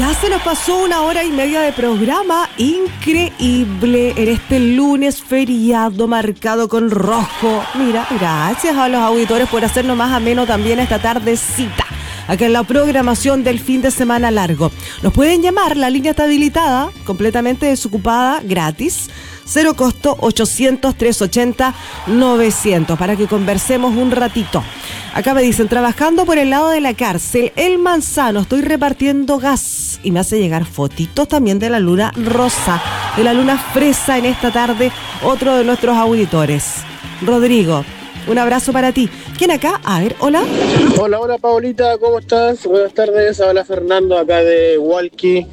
Ya se nos pasó 1 hora y media de programa, increíble, en este lunes feriado marcado con rojo. Mira, gracias a los auditores por hacernos más ameno también esta tardecita, acá en la programación del fin de semana largo. Nos pueden llamar, la línea está habilitada, completamente desocupada, gratis, cero costo, 800-380-900, para que conversemos un ratito. Acá me dicen, trabajando por el lado de la cárcel, El Manzano, estoy repartiendo gas. Y me hace llegar fotitos también de la luna rosa, de la luna fresa en esta tarde, otro de nuestros auditores. Rodrigo, un abrazo para ti. ¿Quién acá? A ver, hola. Hola Paulita, ¿cómo estás? Buenas tardes, habla Fernando acá de Hualqui.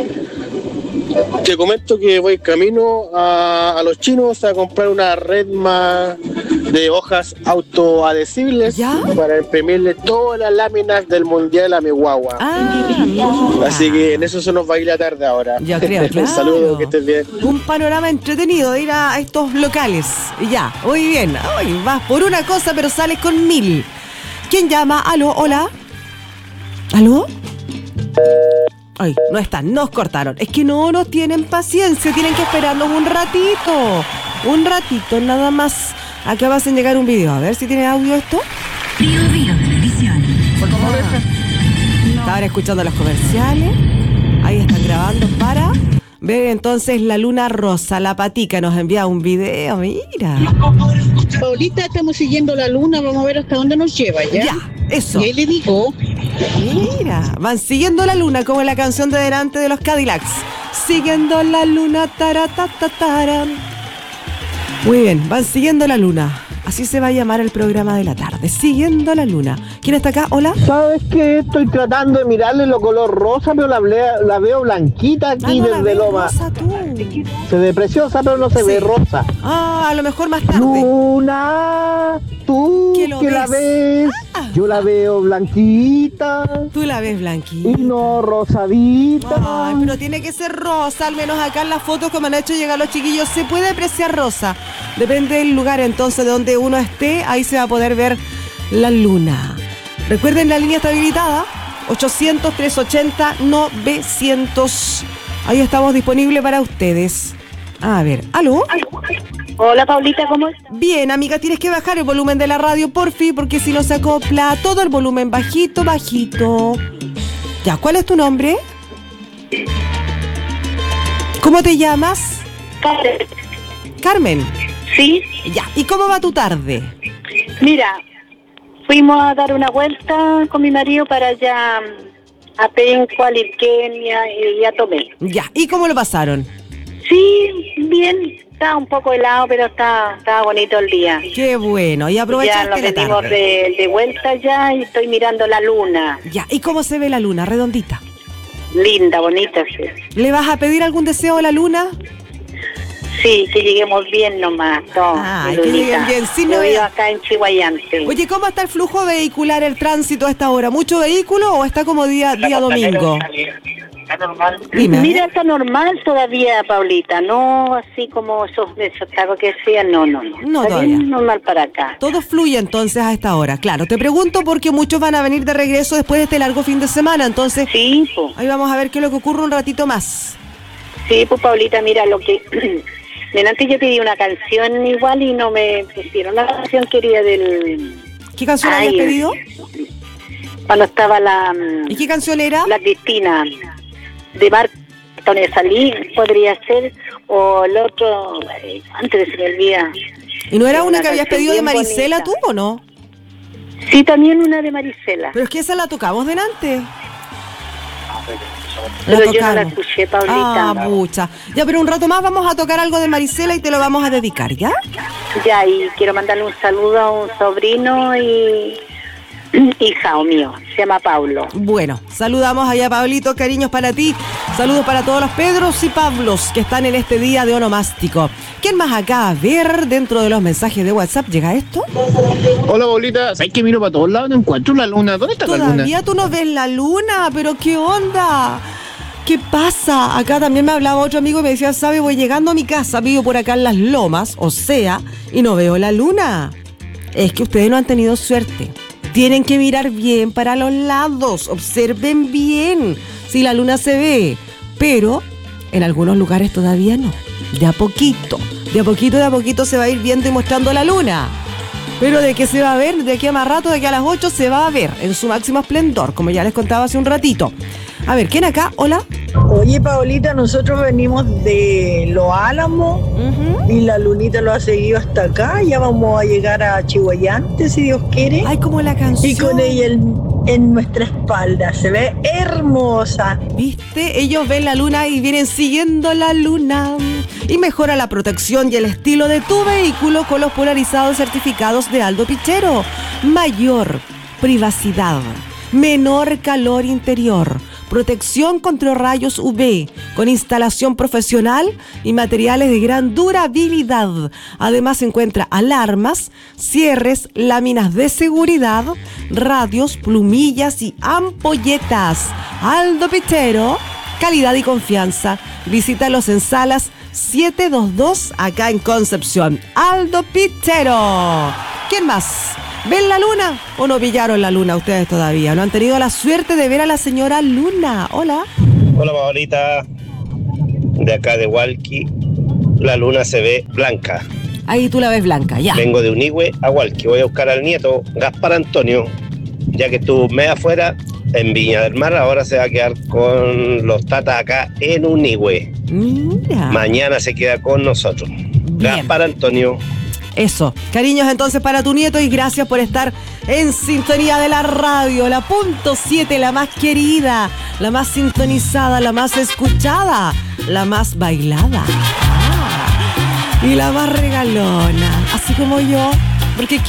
Te comento que voy camino a los chinos a comprar una redma de hojas autoadhesibles. ¿Ya? Para imprimirle todas las láminas del mundial a mi guagua. Así que en eso se nos va a ir la tarde ahora. Yo creo, claro. Un saludo, que estés bien. Un panorama entretenido de ir a estos locales. Ya, muy bien. Ay, vas por una cosa pero sales con 1000. ¿Quién llama? ¿Aló? ¿Hola? ¿Aló? Ay, no están, nos cortaron. Es que no nos tienen paciencia, tienen que esperarnos un ratito nada más. Acá vas a llegar un video, a ver si tiene audio esto. Bio Televisión. Estaban escuchando los comerciales. Ahí están grabando para ver entonces la luna rosa. La Patica nos envía un video, mira. Paulita, estamos siguiendo la luna, vamos a ver hasta dónde nos lleva, ¿ya? Ya, eso. Y ahí le digo... Mira, van siguiendo la luna como en la canción de delante de los Cadillacs. Siguiendo la luna, taratataran. Muy bien, van siguiendo la luna. Así se va a llamar el programa de la tarde. Siguiendo la luna. ¿Quién está acá? Hola. ¿Sabes qué? Estoy tratando de mirarle lo color rosa, pero la veo blanquita aquí no desde Loma. rosa, tú. Se ve preciosa, pero no se ve rosa. A lo mejor más tarde. Luna, tú que la ves. Yo la veo blanquita. Tú la ves blanquita. Y no rosadita. Ay, pero tiene que ser rosa, al menos acá en las fotos que me han hecho llegar los chiquillos se puede apreciar rosa. Depende del lugar entonces de donde uno esté, ahí se va a poder ver la luna. Recuerden, la línea está habilitada, 800-380-900. Ahí estamos disponibles para ustedes. A ver, ¿aló? Hola Paulita, ¿cómo estás? Bien, amiga, tienes que bajar el volumen de la radio, porfi, porque si no se acopla todo el volumen bajito. Ya, ¿cuál es tu nombre? ¿Cómo te llamas? Carmen. Sí. Ya, ¿y cómo va tu tarde? Mira, fuimos a dar una vuelta con mi marido para allá a Penco, a Lirquenia y a Tomé. Ya, ¿y cómo lo pasaron? Sí, bien, estaba un poco helado, pero estaba bonito el día. Qué bueno, y aprovechaste ya nos la venimos tarde. de vuelta ya y estoy mirando la luna. Ya, ¿y cómo se ve la luna? Redondita. Linda, bonita, sí. ¿Le vas a pedir algún deseo a la luna? Sí, que lleguemos bien nomás, todo. Que lleguen bien. Sí, yo vivo acá en Chihuayante. Oye, ¿cómo está el flujo vehicular, el tránsito a esta hora? ¿Mucho vehículo o está como día domingo? Está normal. Dime. Mira, está normal todavía, Paulita, no así como esos tacos que decían, no. No, está todavía. bien normal para acá. Todo fluye entonces a esta hora. Claro, te pregunto porque muchos van a venir de regreso después de este largo fin de semana, entonces sí, pues. Ahí vamos a ver qué es lo que ocurre un ratito más. Sí, pues Paulita, mira lo que... Antes yo pedí una canción igual y no me pusieron la canción querida del... ¿Qué canción habías pedido? Cuando estaba la... ¿Y qué canción era? La Cristina, de Marc Antonio Salí, podría ser, o el otro, antes se me olvida. ¿Y no era una que habías pedido de Marisela tú o no? Sí, también una de Marisela. Pero es que esa la tocamos delante. Pero yo no la escuché, Paulita. Pucha. Ya, pero un rato más vamos a tocar algo de Marisela y te lo vamos a dedicar, ¿ya? Ya, y quiero mandarle un saludo a un sobrino y hijao mío, se llama Pablo. Bueno, saludamos allá, Pablito, cariños para ti. Saludos para todos los Pedros y Pablos que están en este día de onomástico. ¿Quién más acá? A ver, dentro de los mensajes de WhatsApp, ¿llega esto? Hola, Paulita. ¿Sabes que miro para todos lados? No encuentro la luna. ¿Dónde está la luna? ¿Todavía tú no ves la luna? ¿Pero qué onda? ¿Qué pasa? Acá también me hablaba otro amigo y me decía, ¿sabe? Voy llegando a mi casa, vivo por acá en Las Lomas, o sea, y no veo la luna. Es que ustedes no han tenido suerte. tienen que mirar bien para los lados, observen bien si la luna se ve, pero en algunos lugares todavía no. De a poquito se va a ir viendo y mostrando la luna. Pero de que se va a ver, de aquí a más rato, de aquí a las 8 se va a ver en su máximo esplendor, como ya les contaba hace un ratito. A ver, ¿quién acá? Hola. Oye, Paolita, nosotros venimos de Los Álamos y la lunita lo ha seguido hasta acá. Ya vamos a llegar a Chihuayante, si Dios quiere. Ay, como la canción. Y con ella en nuestra espalda. Se ve hermosa. ¿Viste? Ellos ven la luna y vienen siguiendo la luna. Y mejora la protección y el estilo de tu vehículo con los polarizados certificados de Aldo Pichero. Mayor privacidad, menor calor interior, protección contra rayos UV, con instalación profesional y materiales de gran durabilidad. Además se encuentra alarmas, cierres, láminas de seguridad, radios, plumillas y ampolletas. Aldo Pichero, calidad y confianza. Visítalos en Salas 722 acá en Concepción. Aldo Pichero. ¿Quién más? ¿Ven la luna o no pillaron la luna ustedes todavía? ¿No han tenido la suerte de ver a la señora Luna? Hola. Hola, Paolita. De acá de Hualqui, la luna se ve blanca. Ahí tú la ves blanca, ya. Vengo de Unigüe a Hualqui. Voy a buscar al nieto Gaspar Antonio, ya que estuvo medio afuera en Viña del Mar. Ahora se va a quedar con los tatas acá en Unigüe. Mira. Mañana se queda con nosotros. Bien. Gaspar Antonio. Eso. Cariños entonces para tu nieto y gracias por estar en sintonía de la radio. La .7, la más querida, la más sintonizada, la más escuchada, la más bailada. Y la más regalona. Así como yo. Porque